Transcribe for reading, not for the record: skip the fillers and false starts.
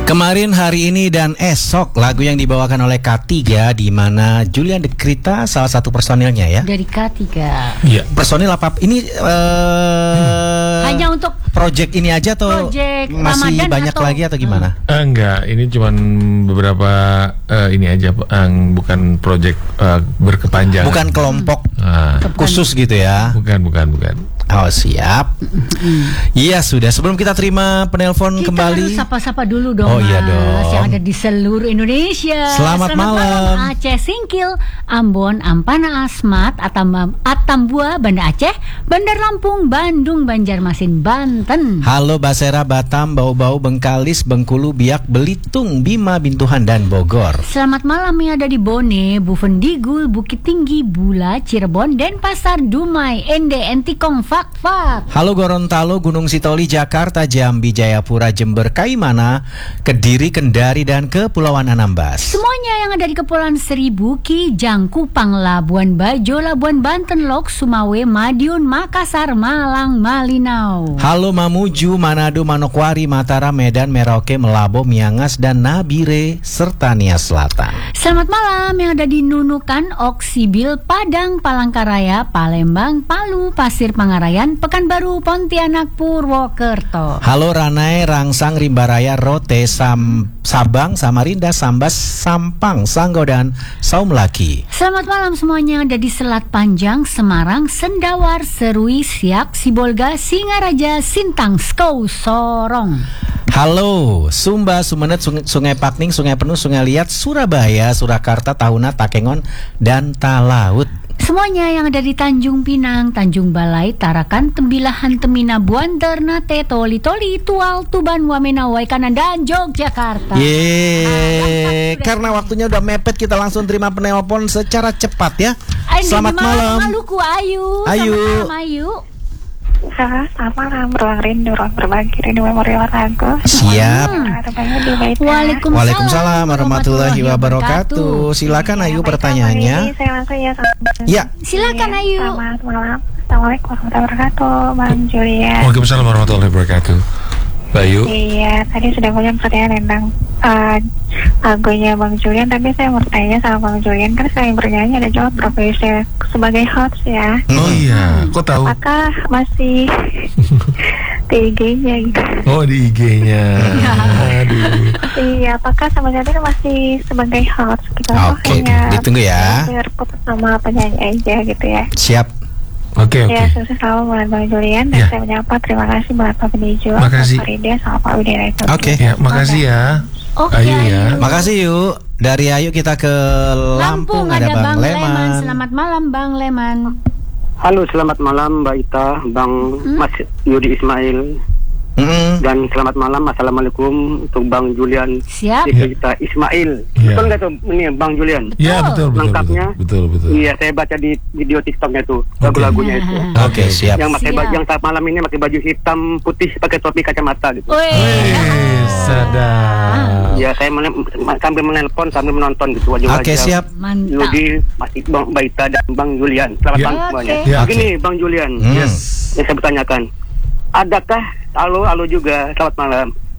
Kemarin, hari ini, dan esok lagu yang dibawakan oleh K3, di mana Julian De Krita salah satu personilnya ya. Dari K3. Iya. Personil apa? Ini hanya untuk project ini aja atau masih Ramadan banyak atau lagi atau gimana? Enggak, ini cuman beberapa ini aja, bukan project berkepanjangan. Bukan kelompok khusus gitu ya? Bukan. Oh, siap. Iya, sudah. Sebelum kita terima penelpon kembali, kita harus sapa-sapa dulu dong. Oh iya dong. Yang ada di seluruh Indonesia. Selamat malam. Aceh Singkil, Ambon, Ampana, Asmat, Atambua, Banda Aceh, Bandar Lampung, Bandung, Banjarmasin, Banten. halo Basera, Batam, Bau-Bau, Bengkalis, Bengkulu, Biak, Belitung, Bima, Bintuhan, dan Bogor. Selamat malam yang ada di Bone, Buvendigul, Bukit Tinggi, Bula, Cirebon, Denpasar, Dumai, Ende, Entikong, Fak. Halo Gorontalo, Gunung Sitoli, Jakarta, Jambi, Jayapura, Jember, Kaimana, Kediri, Kendari, dan Kepulauan Anambas. Semuanya yang ada di Kepulauan Seribu, Kijang, Kupang, Labuan Bajo, Labuan Banten, Lok, Sumawe, Madiun, Makassar, Malang, Malinau. Halo Mamuju, Manado, Manokwari, Mataram, Medan, Merauke, Melabo, Miangas, dan Nabire, serta Nias Selatan. Selamat malam yang ada di Nunukan, Oksibil, Padang, Palangkaraya, Palembang, Palu, Pasir Pangarayan, Pekanbaru, Pontianak, Purwokerto. Halo Ranai, Rangsang, Rimbaraya, Rote, Sabang, Samarinda, Sambas, Sampang, Sanggo, dan Saumlaki. Selamat malam semuanya yang ada di Selat Panjang, Semarang, Sendawar, Serui, Siak, Sibolga, Singaraja, Sintang, Skou, Sorong. Halo Sumba, Sumenet, Sungai Pakning, Sungai Penuh, Sungai Liat, Surabaya, Surakarta, Tahuna, Takengon, dan Talaut. Semuanya yang ada di Tanjung Pinang, Tanjung Balai, Tarakan, Tembilahan, Temina, Buanter, Nate, Toli, Tual, Tuban, Wamena, Waikanan, dan Yogyakarta. Karena waktunya udah mepet, kita langsung terima penelpon secara cepat ya. Selamat malam. Maluku, Ayu. Ayu. Selamat malam, Ayu. Selamat malam, ruang rindu, ruang berbagi, rindu memori lagu. Siap. Waalaikumsalam warahmatullahi wabarakatuh. Silakan Ayu pertanyaannya. Saya langsung ya. Ya. Silakan Ayu. Selamat malam. Assalamualaikum warahmatullahi wabarakatuh, Bang Julian. Waalaikumsalam warahmatullahi wabarakatuh. Bayu. Iya, tadi sudah banyak pertanyaan tentang lagunya Bang Julian, tapi saya mau tanya sama Bang Julian, kan saya bernyanyi ada juga profesi sebagai host ya. Oh iya, kok tahu? Apakah masih di IG-nya gitu? Oh, di IG-nya. Aduh. Iya, apakah sama jadi masih sebagai host gitu? Oke, ditunggu ya. Putus sama penyanyi aja gitu ya. Siap. Oke. Ya, sukses selalu buat Bang Julian. Dan saya menyapa, terima kasih buat Pak Benijo, makasih. Pak Farida, sama Pak Widira. Oke. Ya, makasih ya. Oke, Ayu ya. Makasih yuk. Dari Ayu kita ke Lampung, ada Bang Leman. Selamat malam Bang Leman. Halo, selamat malam Mbak Ita, Bang Mas Yudi Ismail. Dan selamat malam, assalamualaikum untuk Bang Julian. Siap. Kita Ismail. Ya. Betul nggak tuh ini Bang Julian? Ya, betul. Lengkapnya. Betul. Iya, saya baca di video TikToknya tuh lagu-lagunya itu. Oke, siap. Yang pakai yang saat malam ini pakai baju hitam putih pakai topi kacamata gitu. Sadar. Ya, saya sambil menelpon sambil menonton gitu wajah-wajah. Oke, siap. Mantap. Yudi, Mas Bang Baita dan Bang Julian. Selamat Ya. malam semuanya. Ya, Begini Bang Julian. Yes. Yang saya bertanyakan, adakah halo juga selamat malam,